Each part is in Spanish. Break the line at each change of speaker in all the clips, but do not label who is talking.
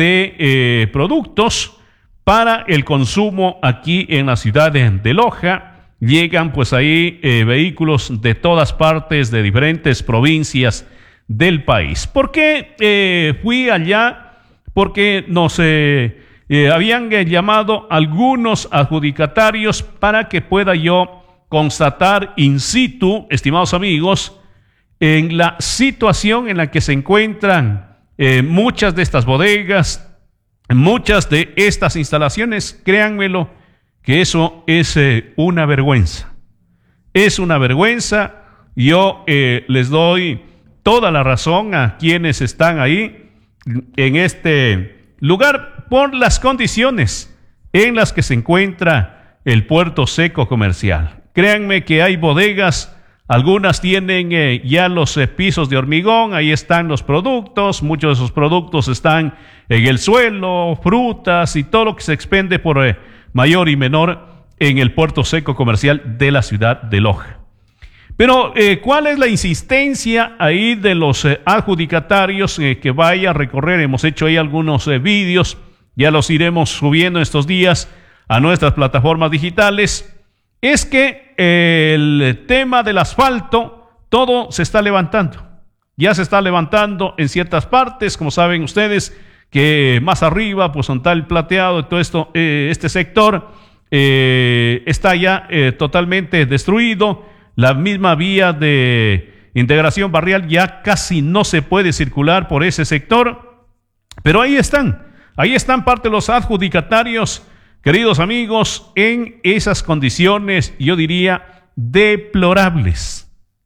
de productos para el consumo aquí en la ciudad de Loja. Llegan pues ahí vehículos de todas partes, de diferentes provincias del país. ¿Por qué fui allá? Porque nos habían llamado algunos adjudicatarios para que pueda yo constatar in situ, estimados amigos, en la situación en la que se encuentran muchas de estas bodegas, muchas de estas instalaciones. Créanmelo que eso es una vergüenza. Es una vergüenza. Yo les doy toda la razón a quienes están ahí en este lugar por las condiciones en las que se encuentra el puerto seco comercial. Créanme que hay bodegas, algunas tienen ya los pisos de hormigón, ahí están los productos, muchos de esos productos están en el suelo, frutas y todo lo que se expende por mayor y menor en el puerto seco comercial de la ciudad de Loja. Pero, ¿cuál es la insistencia ahí de los adjudicatarios que vaya a recorrer? Hemos hecho ahí algunos vídeos, ya los iremos subiendo estos días a nuestras plataformas digitales. Es que el tema del asfalto, todo se está levantando. Ya se está levantando en ciertas partes, como saben ustedes, que más arriba, pues donde está el plateado, todo esto, este sector está ya totalmente destruido. La misma vía de integración barrial ya casi no se puede circular por ese sector, pero ahí están parte de los adjudicatarios, queridos amigos, en esas condiciones, yo diría, deplorables.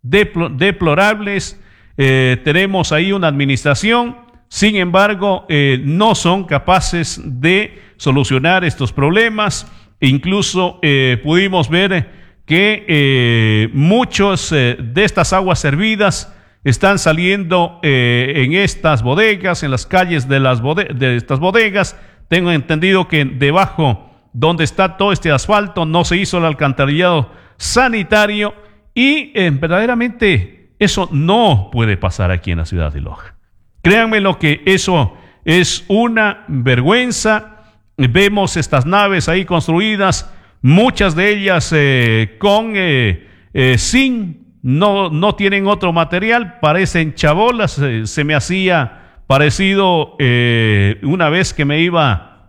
Tenemos ahí una administración, sin embargo, no son capaces de solucionar estos problemas. Incluso pudimos ver que muchos de estas aguas servidas están saliendo en estas bodegas, en las calles de estas bodegas. Tengo entendido que debajo donde está todo este asfalto no se hizo el alcantarillado sanitario y verdaderamente eso no puede pasar aquí en la ciudad de Loja. Créanme lo que eso es una vergüenza. Vemos estas naves ahí construidas, muchas de ellas con zinc, no tienen otro material, parecen chabolas. Se me hacía parecido una vez que me iba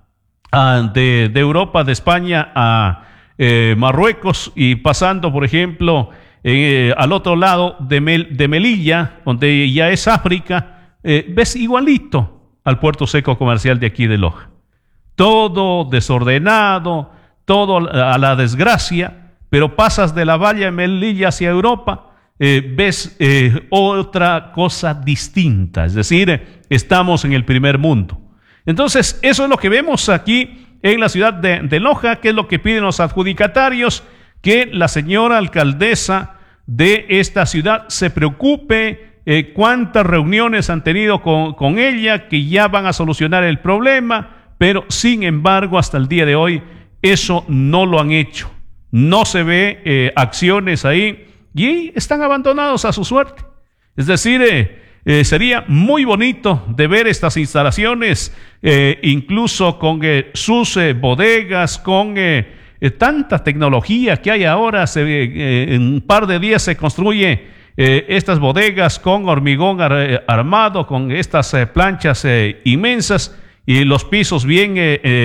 de Europa, de España a Marruecos, y pasando, por ejemplo, al otro lado de Melilla, donde ya es África, ves igualito al puerto seco comercial de aquí de Loja. Todo desordenado, todo a la desgracia, pero pasas de la valla de Melilla hacia Europa, ves otra cosa distinta, es decir, estamos en el primer mundo. Entonces, eso es lo que vemos aquí en la ciudad de Loja, que es lo que piden los adjudicatarios, que la señora alcaldesa de esta ciudad se preocupe, cuántas reuniones han tenido con ella, que ya van a solucionar el problema, pero sin embargo, hasta el día de hoy, eso no lo han hecho. No se ve acciones ahí y están abandonados a su suerte. Es decir, sería muy bonito de ver estas instalaciones, incluso con sus bodegas, con tanta tecnología que hay ahora. En un par de días se construye estas bodegas con hormigón armado, con estas planchas inmensas, y los pisos bien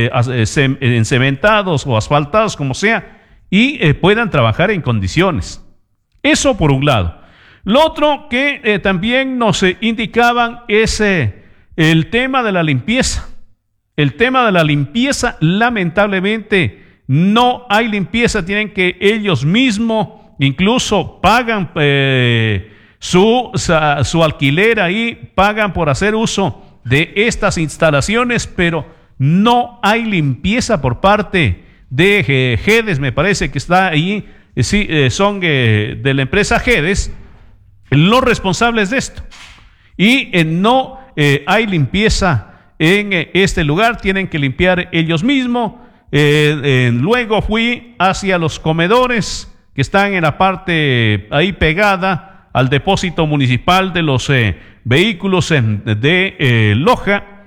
encementados o asfaltados, como sea, y puedan trabajar en condiciones. Eso por un lado. Lo otro que también nos indicaban es el tema de la limpieza. El tema de la limpieza, lamentablemente, no hay limpieza. Tienen que ellos mismos, incluso pagan su alquiler ahí, pagan por hacer uso de estas instalaciones, pero no hay limpieza por parte de GEDES. Me parece que está ahí, sí, son de la empresa GEDES los responsables de esto, y no hay limpieza en este lugar. Tienen que limpiar ellos mismos. Luego fui hacia los comedores que están en la parte ahí pegada al depósito municipal de los vehículos de Loja,